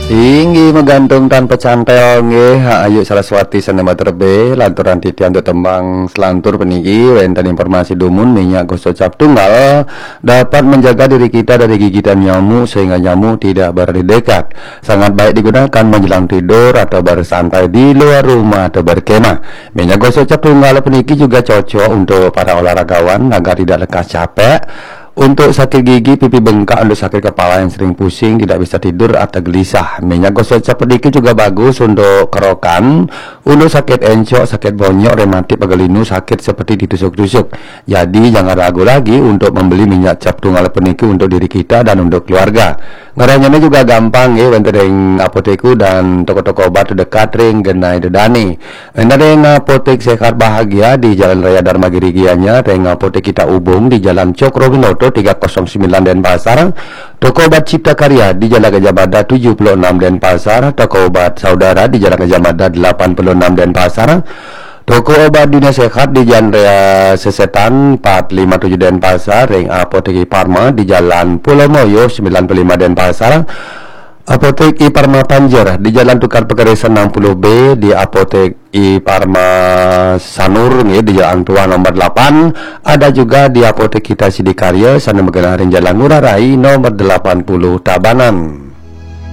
Tinggi menggantung tanpa cantel nggih Ayu Saraswati Sanema terbe lanturan titian untuk tembang selantur peniki wenten informasi dumun minyak gosok cap tunggal dapat menjaga diri kita dari gigitan nyamuk sehingga nyamuk tidak berdekat. Sangat baik digunakan menjelang tidur atau bersantai di luar rumah atau berkemah. Minyak gosok cap tunggal peniki juga cocok untuk para olahragawan agar tidak lekas capek. Untuk sakit gigi, pipi bengkak, untuk sakit kepala yang sering pusing, tidak bisa tidur atau gelisah. Minyak gosok cap peniki juga bagus untuk kerokan, untuk sakit encok, sakit bonyok, rematik, pegelinu, sakit seperti ditusuk-tusuk. Jadi jangan ragu lagi untuk membeli minyak cap tunggal peniki untuk diri kita dan untuk keluarga. Ngeranyanya juga gampang ya, wonten ing apoteku dan toko-toko obat terdekat ring genai dedani. Wonten ing apotek Sehat Bahagia di Jalan Raya Dharma Girigianya, ring apotek kita Ubung di Jalan Cokro 309 Denpasar, toko obat Cipta Karya di Jalan Gajah Mada 76 Denpasar, toko obat Saudara di Jalan Gajah Mada 86 Denpasar, toko obat Dunia Sehat di Jalan Raya Sesetan 457 Denpasar, ring apotek Parma di Jalan Pulau Moyo 95 Denpasar, apotek Parma Panjer di Jalan Tukar Pekeresan 60B, di apotek Parma Sanur nih di Jalan Tua nomor 8. Ada juga di apotek kita Sidikarya sana Megenarin Jalan Ngurah Rai nomor 80 Tabanan.